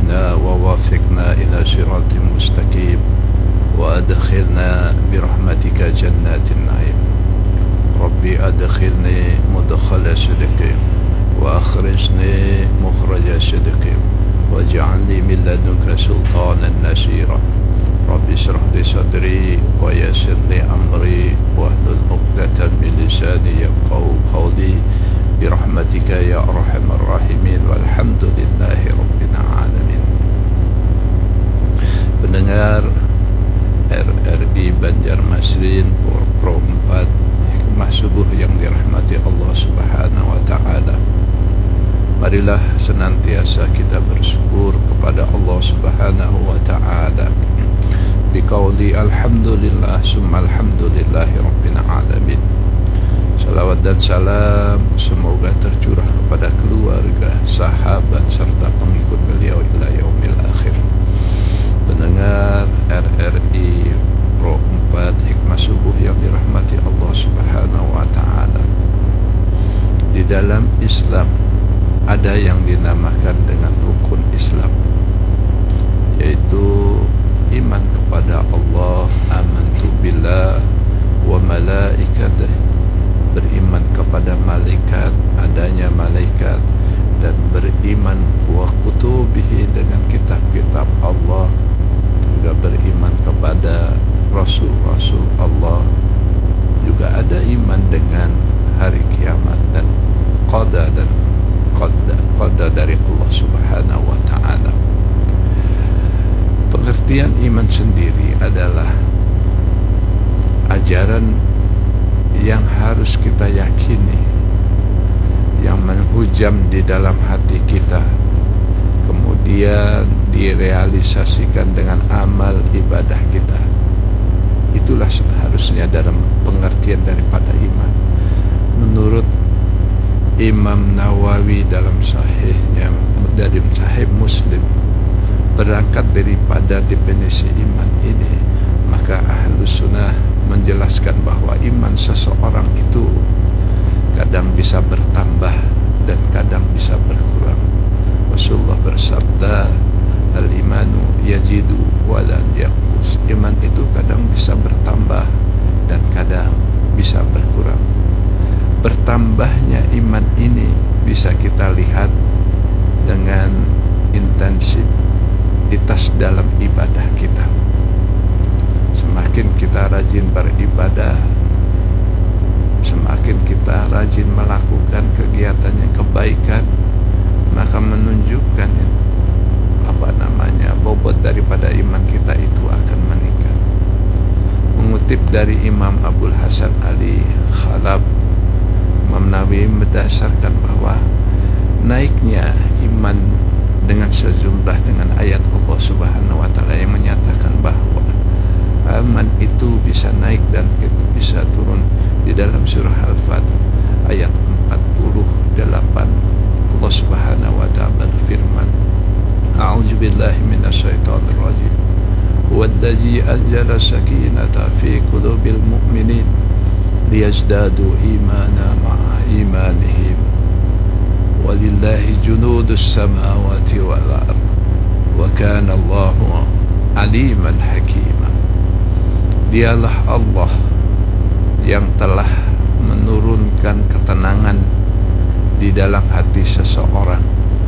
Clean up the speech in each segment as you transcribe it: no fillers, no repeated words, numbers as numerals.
واهدنا ووفقنا إلى صراط مستقيم وأدخلنا برحمتك جنات النعيم. ربي أدخلني مدخل صدق وأخرجني مخرج صدق واجعل لي من لدنك سلطانا نصيرا. ربي اشرح لي صدري ويسر لي أمري واحلل عقدة من لساني يفقهوا قولي برحمتك يا أرحم الراحمين والحمد لله رب العالمين. Pendengar RRI Banjarmasin Pro 4 Hikmah Subuh yang dirahmati Allah Subhanahu wa Ta'ala, marilah senantiasa kita bersyukur kepada Allah Subhanahu wa Ta'ala biqauli alhamdulillah summa alhamdulillahi rabbil alamin. Salawat dan salam semoga tercurah kepada keluarga, sahabat serta pengikut beliau ila yaumil akhir. Pendengar RRI Pro 4 Hikmah Subuh yang dirahmati Allah Subhanahu wa Ta'ala, di dalam Islam ada yang dinamakan dengan rukun Islam, yaitu iman kepada Allah, amantu billah wa malaikatih, beriman kepada malaikat, adanya malaikat, dan beriman wa kutubihi dengan kitab-kitab Allah, juga beriman kepada Rasul-Rasul Allah, juga ada iman dengan hari kiamat dan qada dari Allah Subhanahu wa Ta'ala. Pengertian iman sendiri adalah ajaran yang harus kita yakini, yang menghujam di dalam hati kita, kemudian direalisasikan dengan amal ibadah kita. Itulah seharusnya dalam pengertian daripada iman. Menurut Imam Nawawi dalam sahihnya, dari Sahih Muslim, berangkat daripada definisi iman ini, maka Ahlus Sunnah menjelaskan bahwa iman seseorang itu kadang bisa bertambah dan kadang bisa berkurang. Rasulullah bersabda, al-imanu yajidu walan yanqus. Iman itu kadang bisa bertambah dan kadang bisa berkurang. Bertambahnya iman ini bisa kita lihat dengan intensitas dalam ibadah kita. Semakin kita rajin beribadah, semakin kita rajin melakukan kegiatan yang kebaikan, maka menunjukkan bobot daripada iman kita itu akan meningkat. Mengutip dari Imam Abdul Hasan Ali Khalaf, Imam Nawawi mendasarkan bahwa naiknya iman dengan sejumlah dengan ayat Allah Subhanahu wa Ta'ala yang menyatakan bahwa aman itu bisa naik dan itu bisa turun. Di dalam surah Al-Fatih ayat 48, Allah Subhanahu wa Ta'ala berfirman, a'udzu billahi minasyaitonir rajim, huwallazi anzala sakinata fi qulubil mu'minin liyazdadu imana ma'a imanihim walillahi junudus samawati wal ard wa kana Allahu aliman hakima. Dialah Allah yang telah menurunkan ketenangan di dalam hati seseorang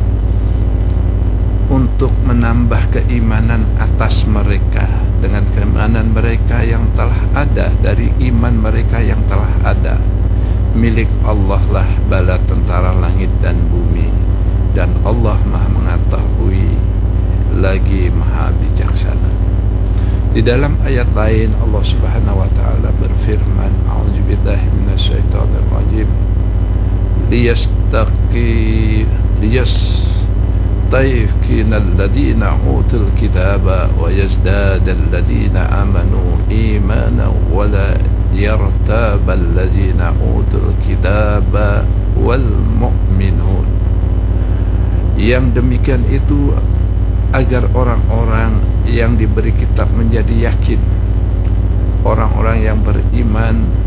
untuk menambah keimanan atas mereka dengan keimanan mereka yang telah ada, dari iman mereka yang telah ada. Milik Allah lah bala tentara langit dan bumi, dan Allah Maha mengetahui lagi Maha bijaksana. Di dalam ayat lain Allah Subhanahu wa Ta'ala berfirman, a'udzu billahi minasyaitonir rajim, liyastayqinal ladzina utul kitaba wa yazdadal ladzina amanu imanan wa la yartabal ladzina utul kitaba wal mu'minun. Yang demikian itu agar orang-orang yang diberi kitab menjadi yakin, orang-orang yang beriman